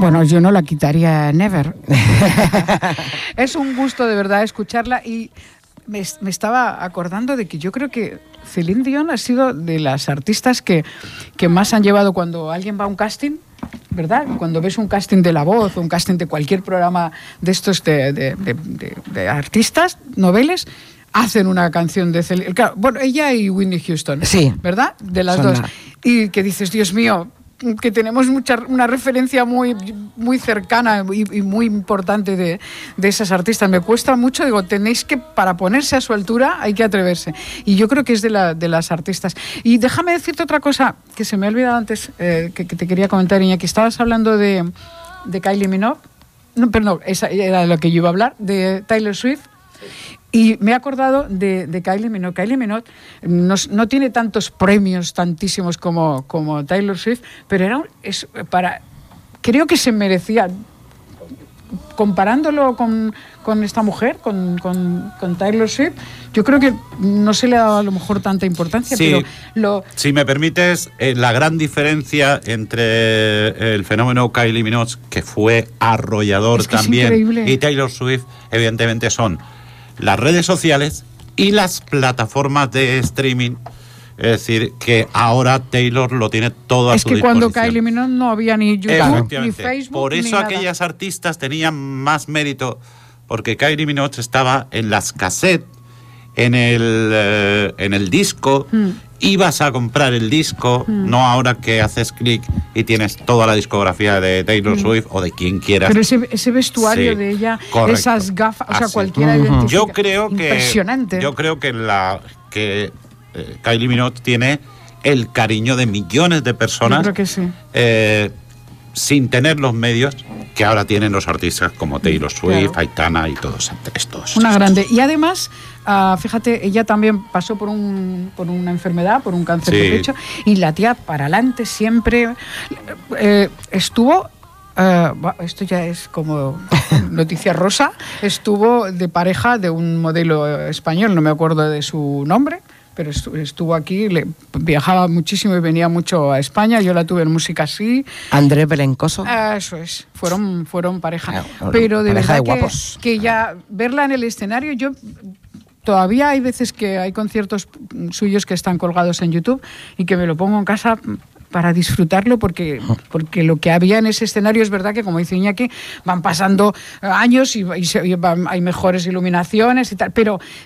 Bueno, yo no la quitaría never. Es un gusto de verdad escucharla y me estaba acordando de que yo creo que Celine Dion ha sido de las artistas que más han llevado cuando alguien va a un casting, ¿verdad? Cuando ves un casting de La Voz o un casting de cualquier programa de estos de artistas, noveles, hacen una canción de Celine. Claro, bueno, ella y Whitney Houston, sí, ¿verdad? De las dos. Y que dices, Dios mío, que tenemos una referencia muy, muy cercana y muy importante de esas artistas. Me cuesta mucho, digo, tenéis que, para ponerse a su altura, hay que atreverse. Y yo creo que es de las artistas. Y déjame decirte otra cosa que se me ha olvidado antes, que te quería comentar, Iñaki. Estabas hablando de Kylie Minogue. No, perdón, esa era de lo que yo iba a hablar, de Taylor Swift. Y me he acordado de Kylie Minogue. Kylie Minogue no tiene tantos premios, tantísimos como Taylor Swift, pero creo que se merecía, comparándolo con esta mujer, con Taylor Swift, yo creo que no se le ha dado a lo mejor tanta importancia, sí, pero si me permites, la gran diferencia entre el fenómeno Kylie Minogue, que fue arrollador también, y Taylor Swift, evidentemente son las redes sociales y las plataformas de streaming. Es decir, que ahora Taylor lo tiene todo a su disposición. Es que cuando Kylie Minogue no había ni YouTube, ni Facebook, por eso ni aquellas nada. artistas tenían más mérito, porque Kylie Minogue estaba en las cassettes, en el disco. Ibas a comprar el disco, no ahora que haces clic y tienes toda la discografía de Taylor Swift o de quien quieras. Pero ese vestuario de ella, correcto, esas gafas, o sea, cualquiera identifica. Yo creo impresionante. Yo creo que Kylie Minogue tiene el cariño de millones de personas. Yo creo que sí. Sin tener los medios que ahora tienen los artistas como Taylor Swift, Aitana y todos estos. Una grande. Y además, fíjate, ella también pasó por una enfermedad, por un cáncer de pecho, y la tía para adelante siempre estuvo... esto ya es como noticia rosa. Estuvo de pareja de un modelo español, no me acuerdo de su nombre, pero estuvo aquí, viajaba muchísimo y venía mucho a España. Yo la tuve en Música Así. Andrés Belencoso. Eso es, fueron pareja. Pero de pareja verdad de que ya verla en el escenario, yo... Todavía hay veces que hay conciertos suyos que están colgados en YouTube y que me lo pongo en casa para disfrutarlo, porque lo que había en ese escenario es verdad que, como dice Iñaki, van pasando años y hay mejores iluminaciones y tal, pero